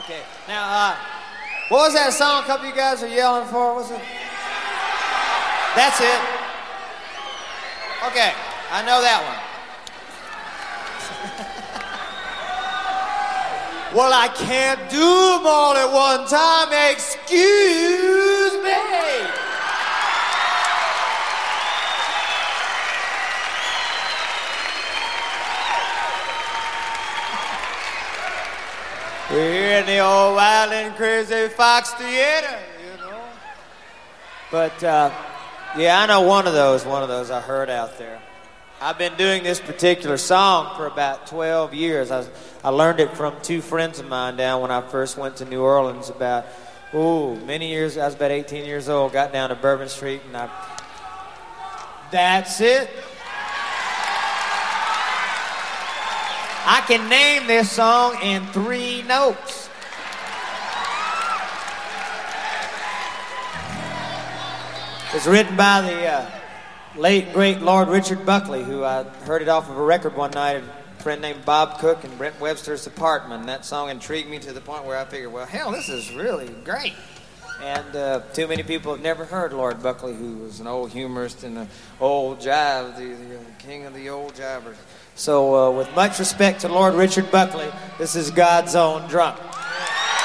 Okay. Now, what was that song a couple of you guys are yelling for? What's it? That's it. Okay, I know that one. Well, I can't do them all at one time. Excuse me. We're in the old wild and crazy Fox Theater, you know. But, yeah, I know one of those I heard out there. I've been doing this particular song for about 12 years. I learned it from two friends of mine down when I first went to New Orleans about, many years. I was about 18 years old, got down to Bourbon Street, and that's it. I can name this song in 3 notes. It's written by the late, great Lord Richard Buckley, who I heard it off of a record one night, a friend named Bob Cook in Brent Webster's apartment. And that song intrigued me to the point where I figured, well, hell, this is really great. And too many people have never heard Lord Buckley, who was an old humorist and an old jive, the king of the old jivers. So with much respect to Lord Richard Buckley, this is God's Own Drunk.